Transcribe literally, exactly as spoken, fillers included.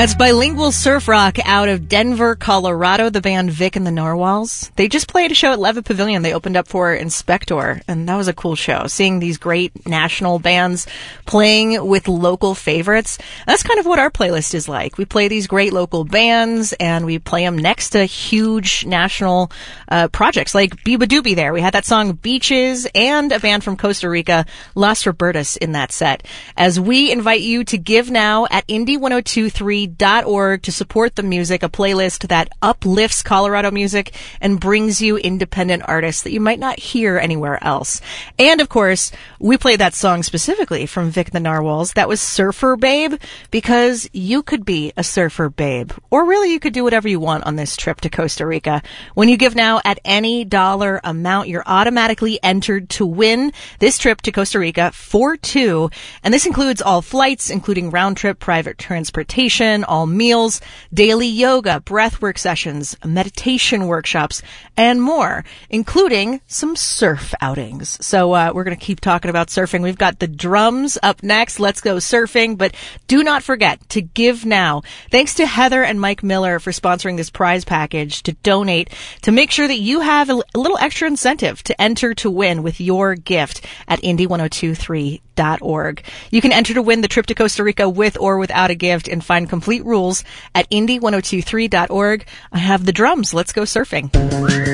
That's bilingual surf rock out of Denver, Colorado, the band Vic and the Narwhals. They just played a show at Levitt Pavilion. They opened up for Inspector, and that was a cool show. Seeing these great national bands playing with local favorites, that's kind of what our playlist is like. We play these great local bands, and we play them next to huge national uh, projects like Biba Doobie there. We had that song Beaches and a band from Costa Rica, Las Robertas, in that set. As we invite you to give now at indie one oh two three dot org to support the music, a playlist that uplifts Colorado music and brings you independent artists that you might not hear anywhere else. And of course, we played that song specifically from Vic and the Narwhals. That was Surfer Babe, because you could be a surfer babe. Or really, you could do whatever you want on this trip to Costa Rica. When you give now at any dollar amount, you're automatically entered to win this trip to Costa Rica for two. And this includes all flights, including round-trip private transportation, all meals, daily yoga, breathwork sessions, meditation workshops, and more, including some surf outings. So uh, we're going to keep talking about surfing. We've got the drums up next. Let's go surfing. But do not forget to give now. Thanks to Heather and Mike Miller for sponsoring this prize package to donate, to make sure that you have a, a little extra incentive to enter to win with your gift at indie one oh two three dot org. You can enter to win the trip to Costa Rica with or without a gift and find complete rules at indie one oh two three dot org. I have the drums. Let's go surfing.